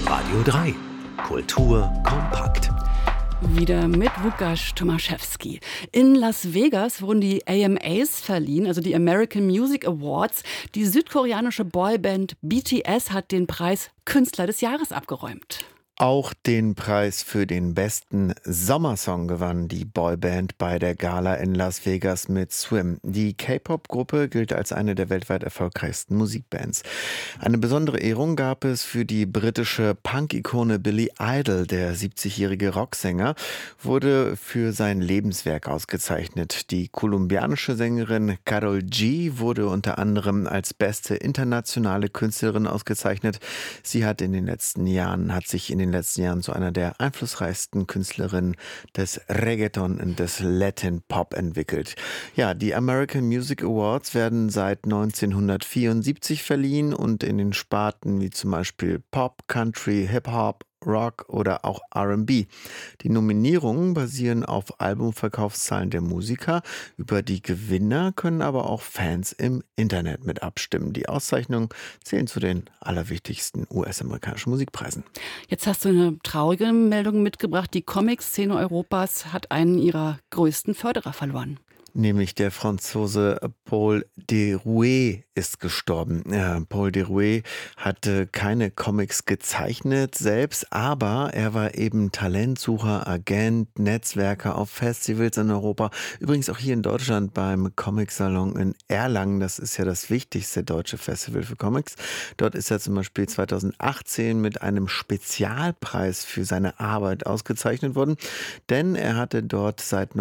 Radio 3. Kultur kompakt. Wieder mit Łukasz Tomaszewski. In Las Vegas wurden die AMAs verliehen, also die American Music Awards. Die südkoreanische Boyband BTS hat den Preis Künstler des Jahres abgeräumt. Auch den Preis für den besten Sommersong gewann die Boyband bei der Gala in Las Vegas mit Swim. Die K-Pop-Gruppe gilt als eine der weltweit erfolgreichsten Musikbands. Eine besondere Ehrung gab es für die britische Punk-Ikone Billy Idol. Der 70-jährige Rocksänger wurde für sein Lebenswerk ausgezeichnet. Die kolumbianische Sängerin Karol G wurde unter anderem als beste internationale Künstlerin ausgezeichnet. Sie hat sich in den letzten Jahren zu einer der einflussreichsten Künstlerinnen des Reggaeton und des Latin Pop entwickelt. Ja, die American Music Awards werden seit 1974 verliehen und in den Sparten wie zum Beispiel Pop, Country, Hip-Hop, Rock oder auch R&B. Die Nominierungen basieren auf Albumverkaufszahlen der Musiker. Über die Gewinner können aber auch Fans im Internet mit abstimmen. Die Auszeichnungen zählen zu den allerwichtigsten US-amerikanischen Musikpreisen. Jetzt hast du eine traurige Meldung mitgebracht. Die Comic-Szene Europas hat einen ihrer größten Förderer verloren. Nämlich der Franzose Paul Derouet ist gestorben. Paul Derouet hatte keine Comics gezeichnet selbst, aber er war eben Talentsucher, Agent, Netzwerker auf Festivals in Europa. Übrigens auch hier in Deutschland beim Comic-Salon in Erlangen. Das ist ja das wichtigste deutsche Festival für Comics. Dort ist er zum Beispiel 2018 mit einem Spezialpreis für seine Arbeit ausgezeichnet worden. Denn er hatte dort seit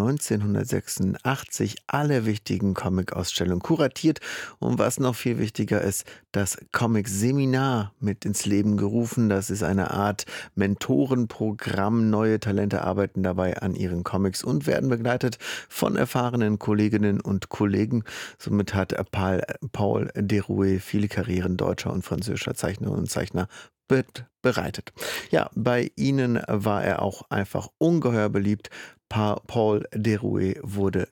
1986 alle wichtigen Comic-Ausstellungen kuratiert und was noch viel wichtiger ist, das Comic-Seminar mit ins Leben gerufen. Das ist eine Art Mentorenprogramm. Neue Talente arbeiten dabei an ihren Comics und werden begleitet von erfahrenen Kolleginnen und Kollegen. Somit hat Paul Derouet viele Karrieren deutscher und französischer Zeichnerinnen und Zeichner bereitet. Ja, bei ihnen war er auch einfach ungeheuer beliebt. Paul Derouet wurde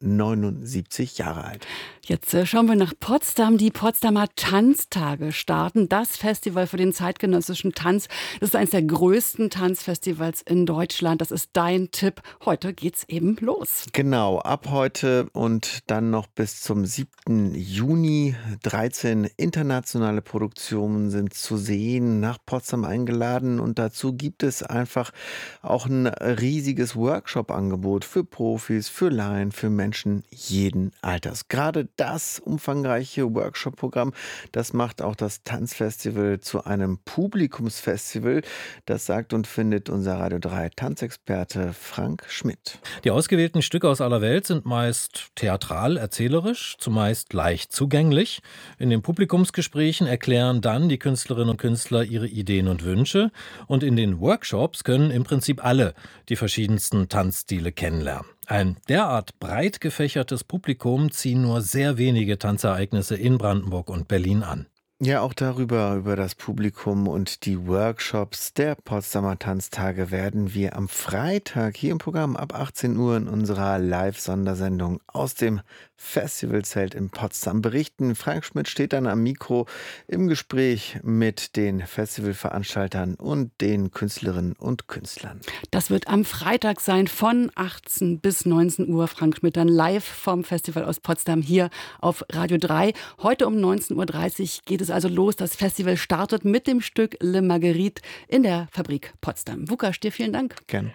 79 Jahre alt. Jetzt schauen wir nach Potsdam. Die Potsdamer Tanztage starten. Das Festival für den zeitgenössischen Tanz. Das ist eines der größten Tanzfestivals in Deutschland. Das ist dein Tipp. Heute geht's eben los. Genau, ab heute und dann noch bis zum 7. Juni. 13 internationale Produktionen sind zu sehen, nach Potsdam eingeladen. Und dazu gibt es einfach auch ein riesiges Workshop-Angebot für Profis, für Laien, für Menschen jeden Alters. Gerade das umfangreiche Workshop-Programm, das macht auch das Tanzfestival zu einem Publikumsfestival. Das sagt und findet unser Radio 3 Tanzexperte Frank Schmidt. Die ausgewählten Stücke aus aller Welt sind meist theatral, erzählerisch, zumeist leicht zugänglich. In den Publikumsgesprächen erklären dann die Künstlerinnen und Künstler ihre Ideen und Wünsche. Und in den Workshops können im Prinzip alle die verschiedensten Tanzstile kennenlernen. Ein derart breit gefächertes Publikum ziehen nur sehr wenige Tanzereignisse in Brandenburg und Berlin an. Ja, auch über das Publikum und die Workshops der Potsdamer Tanztage werden wir am Freitag hier im Programm ab 18 Uhr in unserer Live-Sondersendung aus dem Festivalzelt in Potsdam berichten. Frank Schmidt steht dann am Mikro im Gespräch mit den Festivalveranstaltern und den Künstlerinnen und Künstlern. Das wird am Freitag sein von 18 bis 19 Uhr. Frank Schmidt dann live vom Festival aus Potsdam hier auf Radio 3. Heute um 19.30 Uhr geht es also los. Das Festival startet mit dem Stück Le Marguerite in der Fabrik Potsdam. Łukasz, dir vielen Dank. Gerne.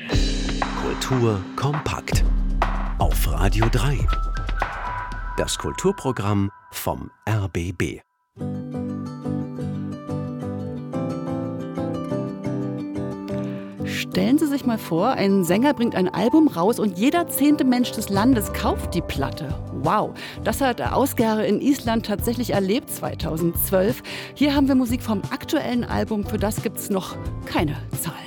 Kultur kompakt. Auf Radio 3. Das Kulturprogramm vom RBB. Stellen Sie sich mal vor, ein Sänger bringt ein Album raus und jeder 10. Mensch des Landes kauft die Platte. Wow, das hat Ausgare in Island tatsächlich erlebt 2012. Hier haben wir Musik vom aktuellen Album, für das gibt es noch keine Zahl.